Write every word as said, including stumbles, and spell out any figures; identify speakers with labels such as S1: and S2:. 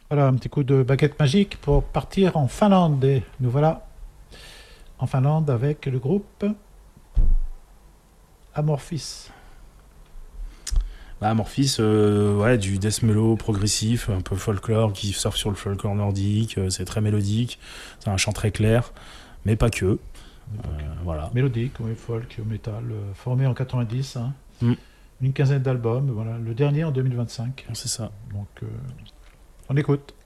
S1: Voilà, un petit coup de baguette magique pour partir en Finlande. Et nous voilà en Finlande avec le groupe Amorphis.
S2: Bah, Amorphis, euh, ouais, du death mellow progressif, un peu folklore qui surfe sur le folklore nordique. euh, c'est très mélodique, c'est un chant très clair, mais pas que. Euh, voilà.
S1: Mélodique, oui, folk, métal, euh, formé en quatre-vingt-dix, hein.
S2: Mm,
S1: Une quinzaine d'albums, voilà. Le dernier en deux mille vingt-cinq.
S2: c'est ça.
S1: Donc, euh, on écoute.